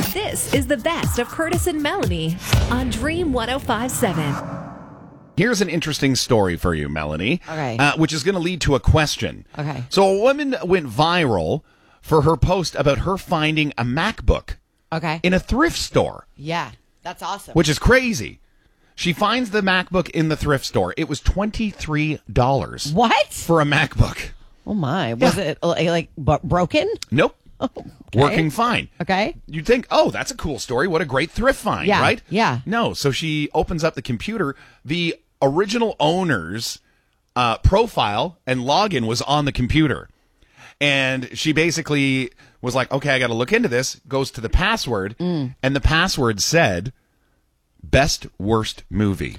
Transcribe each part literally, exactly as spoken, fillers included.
This is the best of Curtis and Melanie on Dream one oh five point seven. Here's an interesting story for you, Melanie. Okay. Uh, which is going to lead to a question. Okay. So a woman went viral for her post about her finding a MacBook Okay. in a thrift store, Yeah, that's awesome. which is crazy. She finds the MacBook in the thrift store. It was twenty-three dollars What? for a MacBook. Oh my! Was it uh, like b- broken? Nope. Okay. Working fine. Okay. You'd think, oh, that's a cool story. What a great thrift find, Yeah, right? yeah. No, so she opens up the computer. The original owner's uh, profile and login was on the computer. And she basically was like, okay, I got to look into this. Goes to the password, Mm. and the password said, best worst movie.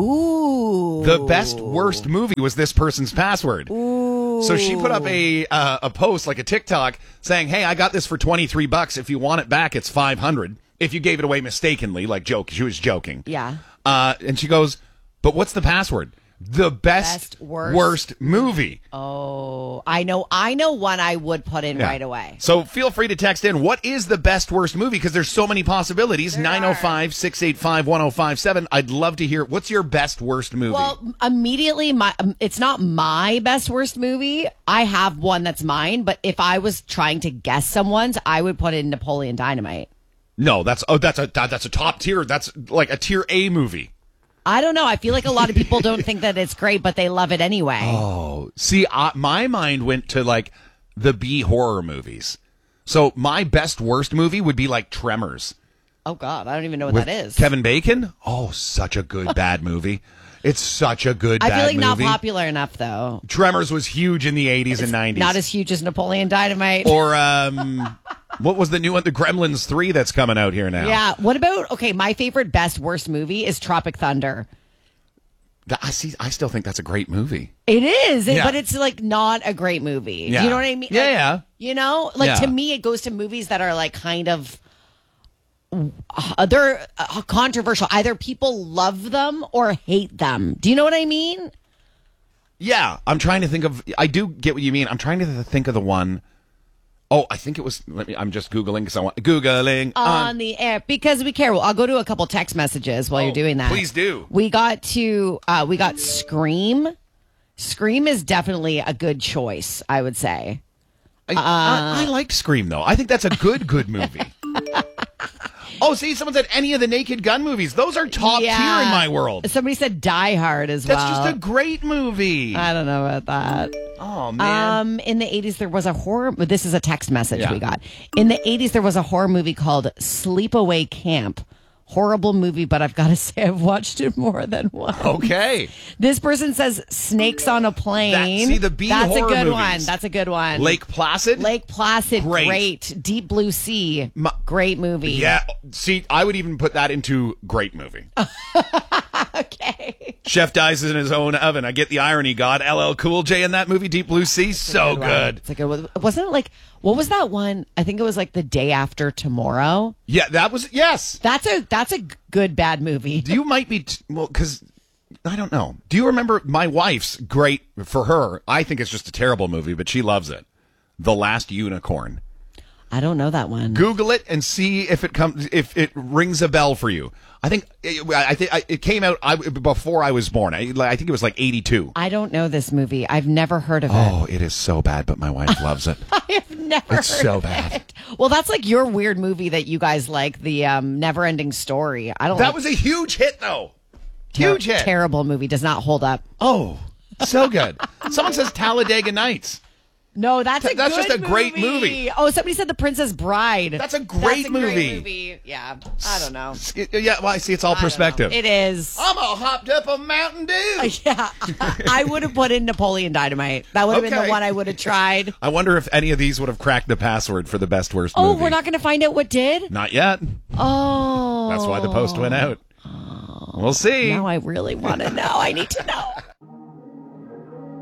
Ooh. The best worst movie was this person's password. Ooh. So she put up a uh, a post, like a TikTok, saying, hey, I got this for twenty-three bucks. If you want it back, it's five hundred. If you gave it away mistakenly, like joke, she was joking. Yeah. Uh, and she goes, but what's the password? The best, Best worst. worst movie. Oh, I know. I know one I would put in Yeah. right away. So feel free to text in. What is the best worst movie? Because there's so many possibilities. There nine oh five, six eight five, one oh five seven. I'd love to hear. What's your best worst movie? Well, immediately, my um, it's not my best worst movie. I have one that's mine, but if I was trying to guess someone's, I would put in Napoleon Dynamite. no, that's oh, that's a that, that's a top tier. That's like a tier A movie. I don't know. I feel like a lot of people don't think that it's great, but they love it anyway. Oh, see, uh, my mind went to like the B horror movies. So my best worst movie would be like Tremors. Oh God, I don't even know what With that is. Kevin Bacon. Oh, such a good bad movie. It's such a good I bad feel like movie. not popular enough though. Tremors was huge in the eighties and nineties. Not as huge as Napoleon Dynamite. Or um, what was the new one? The Gremlins three that's coming out here now. Yeah. What about, okay, my favorite best worst movie is Tropic Thunder. Th- I see. I still think that's a great movie. It is, Yeah. but it's like not a great movie. Yeah. Do you know what I mean? Yeah, Like, yeah. You know, like Yeah. to me, it goes to movies that are like kind of uh, they're uh, controversial. Either people love them or hate them. Do you know what I mean? Yeah, I'm trying to think of. I do get what you mean. I'm trying to think of the one. Oh, I think it was. Let me. I'm just googling because I want googling On the air because we care. Well, I'll go to a couple text messages while Oh, you're doing that. please do. We got to uh, we got Scream. Scream is definitely a good choice, I would say. I, I, I liked Scream though. I think that's a good good movie. Oh, see, someone said any of the Naked Gun movies. Those are top Yeah. tier in my world. Somebody said Die Hard as That's well. just a great movie. I don't know about that. Oh man. Um, in the eighties, there was a horror. This is a text message Yeah. we got. In the eighties, there was a horror movie called Sleepaway Camp. Horrible movie, but I've got to say I've watched it more than once. Okay. This person says Snakes on a Plane. That- see, the B That's a horror good movies. one. That's a good one. Lake Placid. Lake Placid, Great. great. Deep Blue Sea, Ma- great movie. Yeah. See, I would even put that into great movie. Okay. Chef dies in his own oven. I get the irony, God. L L Cool J in that movie, Deep Blue Sea, so good. It's like a, wasn't it like what was that one? I think it was like The Day After Tomorrow. Yeah, that was yes. That's a that's a good bad movie. You might be t- well because I don't know. Do you remember my wife's great for her? I think it's just a terrible movie, but she loves it. The Last Unicorn. I don't know that one. Google it and see if it comes if it rings a bell for you. I think I think it came out I, before I was born. I, I think it was like eighty-two. I don't know this movie. I've never heard of it. Oh, it is so bad, but my wife loves it. I have never. It's so heard bad. It. Well, that's like your weird movie that you guys like, the um, Never Ending Story. I don't. That like was a huge hit, though. ter- Huge hit. Terrible movie. Does not hold up. Oh, so good. Someone says Talladega Nights. No, that's a That's good just a great movie. Oh, somebody said The Princess Bride. That's a great That's a movie. Great movie. Yeah, I don't know. Yeah, well, I see. It's all I don't know. perspective. It is. I'm all hopped up on Mountain Dew. Yeah, I would have put in Napoleon Dynamite. That would have been Okay. the one I would have tried. I wonder if any of these would have cracked the password for the best worst Oh, movie. we're not going to find out what did? Not yet. Oh. That's why the post went out. We'll see. Now I really want to know. I need to know.